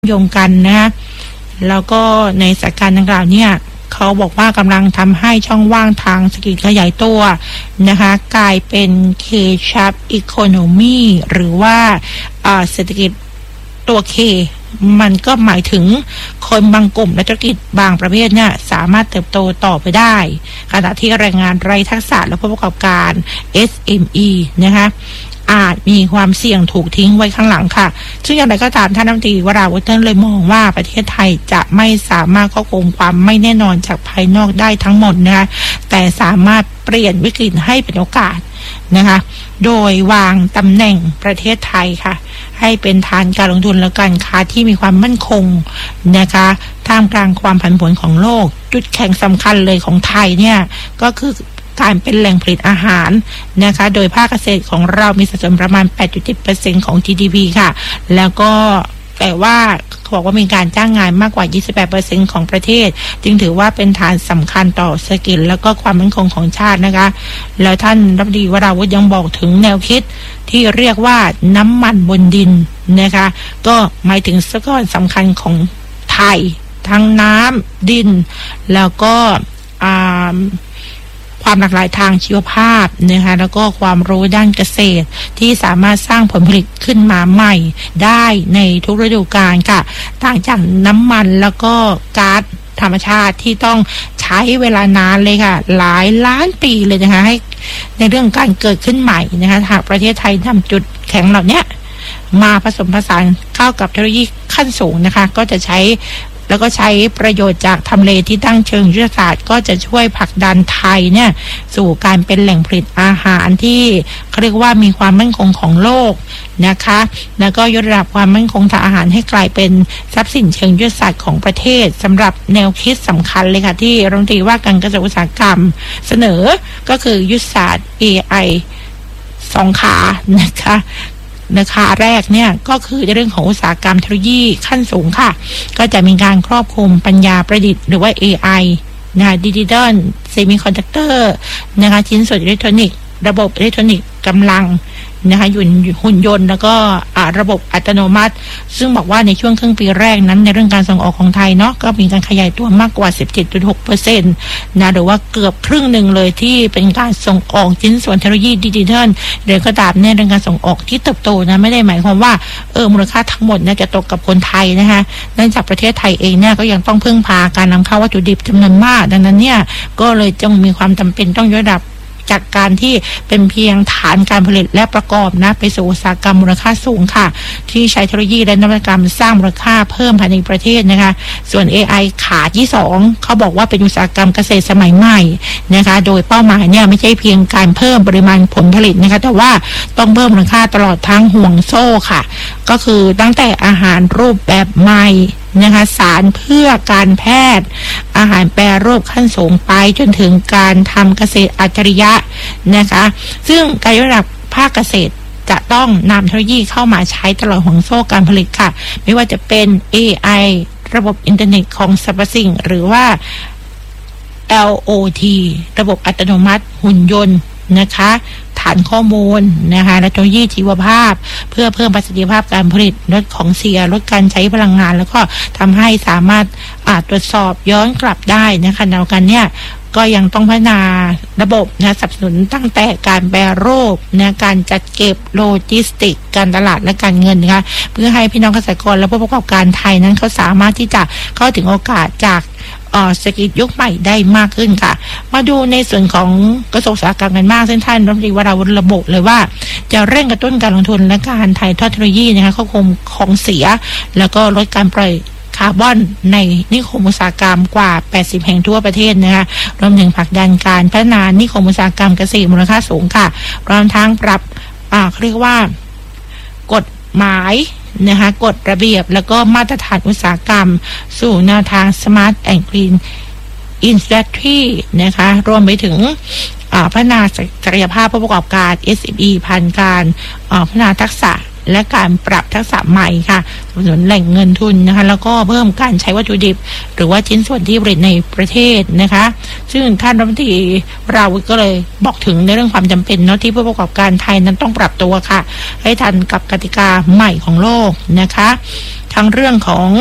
โยงกันนะคะแล้วก็ในสถานการณ์ดังกล่าวเนี่ยเขาบอกว่ากำลังทำให้ช่องว่างทางเศรษฐกิจขยายตัวนะคะกลายเป็น K-shaped economy หรือว่าเศรษฐกิจตัว K มันก็หมายถึงคนบางกลุ่มและธุรกิจบางประเภทเนี่ยสามารถเติบโตต่อไปได้ขณะที่แรงงานไร้ทักษะและผู้ประกอบการ SME นะคะอาจมีความเสี่ยงถูกทิ้งไว้ข้างหลังค่ะซึ่งอย่างไรก็ตามท่านรัฐมนตรีวราวุฒิเลยมองว่าประเทศไทยจะไม่สามารถควบคุมความไม่แน่นอนจากภายนอกได้ทั้งหมดนะคะแต่สามารถเปลี่ยนวิกฤตให้เป็นโอกาสนะคะโดยวางตำแหน่งประเทศไทยค่ะให้เป็นฐานการลงทุนและการค้าที่มีความมั่นคงนะคะท่ามกลางความผันผวนของโลกจุดแข็งสำคัญเลยของไทยเนี่ยก็คือการเป็นแหล่งผลิตอาหารนะคะโดยภาคเกษตรของเรามีสัดส่วนประมาณ 8.7% ของ GDP ค่ะแล้วก็แต่ว่าเขาบอกว่ามีการจ้างงานมากกว่า 28% ของประเทศจึงถือว่าเป็นฐานสำคัญต่อเศรษฐกิจแล้วก็ความมั่นคงของชาตินะคะแล้วท่านรัฐมนตรีวราวุฒิยังบอกถึงแนวคิดที่เรียกว่าน้ำมันบนดินนะคะก็หมายถึงทรัพยากรสำคัญของไทยทั้งน้ำดินแล้วก็ความหลากหลายทางชีวภาพนะคะแล้วก็ความรู้ด้านเกษตรที่สามารถสร้างผลผลิตขึ้นมาใหม่ได้ในทุกฤดูกาลค่ะต่างจากน้ำมันแล้วก็ก๊าซธรรมชาติที่ต้องใช้เวลานานเลยค่ะหลายล้านปีเลยนะคะให้ในเรื่องการเกิดขึ้นใหม่นะคะหากประเทศไทยนำจุดแข็งเหล่านี้มาผสมผสานเข้ากับเทคโนโลยีขั้นสูงนะคะก็จะใช้แล้วก็ใช้ประโยชน์จากทำเลที่ตั้งเชิงยุทธศาสตร์ก็จะช่วยผลักดันไทยเนี่ยสู่การเป็นแหล่งผลิตอาหารที่เขาเรียกว่ามีความมั่นคงของโลกนะคะแล้วก็ยกระดับความมั่นคงทางอาหารให้กลายเป็นทรัพย์สินเชิงยุทธศาสตร์ของประเทศสำหรับแนวคิดสำคัญเลยค่ะที่รัฐมนตรีว่าการเกษตรอุตสาหกรรมเสนอก็คือยุทธศาสตร์ AI 2 ขานะคะขาแรกเนี่ยก็คือในเรื่องของอุตสาหกรรมเทคโนโลยีขั้นสูงค่ะก็จะมีการครอบคลุมปัญญาประดิษฐ์หรือว่า AI นะคะดิจิทัลเซมิคอนดักเตอร์นะคะชิ้นส่วนอิเล็กทรอนิกส์ระบบอิเล็กทรอนิกส์กำลังนะคะหุ่นยนต์แล้วก็ระบบอัตโนมัติซึ่งบอกว่าในช่วงครึ่งปีแรกนั้นในเรื่องการส่งออกของไทยเนาะก็มีการขยายตัวมากกว่า 17.6% นะหรือว่าเกือบครึ่งหนึ่งเลยที่เป็นการส่งออกชิ้นส่วนเทคโนโลยีดิจิทัลหรือก็ตามในเรื่องการส่งออกที่เติบโตนะไม่ได้หมายความว่ามูลค่าทั้งหมดน่าจะตกกับคนไทยนะคะเนื่องจากประเทศไทยเองเนี่ยก็ยังต้องพึ่งพาการนำเข้าวัตถุดิบจำนวนมากดังนั้นเนี่ยก็เลยจึงมีความจำเป็นต้องยกระดับจากการที่เป็นเพียงฐานการผลิตและประกอบนะไปสู่อุตสาหกรรมมูลค่าสูงค่ะที่ใช้เทคโนโลยีและนวัตกรรมสร้างมูลค่าเพิ่มภายในประเทศนะคะส่วน AI ขาที่2เขาบอกว่าเป็นอุตสาหกรรมเกษตรสมัยใหม่นะคะโดยเป้าหมายเนี่ยไม่ใช่เพียงการเพิ่มปริมาณผลผลิตนะคะแต่ว่าต้องเพิ่มมูลค่าตลอดทั้งห่วงโซ่ค่ะก็คือตั้งแต่อาหารรูปแบบใหม่นะคะสารเพื่อการแพทย์อาหารแปรรูปขั้นสูงไปจนถึงการทำเกษตรอัจฉริยะนะคะซึ่งการยกระดับภาคเกษตรจะต้องนำเทคโนโลยีเข้ามาใช้ตลอดห่วงโซ่การผลิตค่ะไม่ว่าจะเป็น AI ระบบอินเทอร์เน็ตของสรรพสิ่งหรือว่า LOT ระบบอัตโนมัติหุ่นยนต์นะคะฐานข้อมูลนะคะและเทคโนโลยีชีวภาพเพื่อเพิ่มประสิทธิภาพการผลิตลดของเสียลดการใช้พลังงานแล้วก็ทำให้สามารถตรวจสอบย้อนกลับได้นะคะเดียวกันเนี่ยก็ยังต้องพัฒนาระบบนะสนับสนุนตั้งแต่การแปรรูปนะการจัดเก็บโลจิสติกการตลาดและการเงินนะคะเพื่อให้พี่น้องเกษตรกรและผู้ประกอบการไทยนั้นเขาสามารถที่จะเข้าถึงโอกาสจากเศรษฐกิจยุคใหม่ได้มากขึ้นค่ะมาดูในส่วนของกระทรวงอุตสาหกรรมกันมากซึ่งท่านรัฐมนตรีวราวุฒิระบุเลยว่าจะเร่งกระตุ้นการลงทุนและการถ่ายทอดเทคโนโลยีนะคะควบคุมของเสียแล้วก็ลดการปล่อยคาร์บอนในนิคมอุตสาหกรรมกว่า80แห่งทั่วประเทศนะคะรวมถึงผลักดันการพัฒนานิคมอุตสาหกรรมเกษตรมูลค่าสูงค่ะรวมทั้งปรับเขาเรียกว่ากฎหมายนะคะกฎระเบียบแล้วก็มาตรฐานอุตสาหกรรมสู่แนวทาง Smart and Green Industry นะคะรวมไปถึงพัฒนาศักยภาพผู้ประกอบการ SME ผ่านการพัฒนาทักษะและการปรับทักษะใหม่ค่ะสนับสนุนแหล่งเงินทุนนะคะแล้วก็เพิ่มการใช้วัตถุดิบหรือว่าชิ้นส่วนที่ผลิตในประเทศนะคะซึ่งท่านรัฐมนตรีเราก็เลยบอกถึงในเรื่องความจำเป็นเนาะที่ผู้ประกอบการไทยนั้นต้องปรับตัวค่ะให้ทันกับกติกาใหม่ของโลกนะคะทั้งเรื่องของ